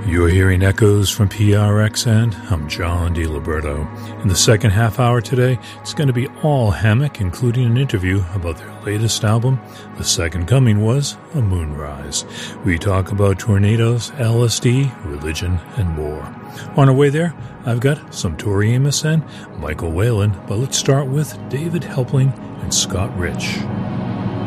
You're hearing echoes from PRXN. I'm John DiLiberto. In the second half hour today, it's going to be all Hammock, including an interview about their latest album, The Second Coming Was a Moonrise. We talk about tornadoes, LSD, religion, and more. On our way there, I've got some Tori Amos and Michael Whalen, but let's start with David Helpling and Scott Rich.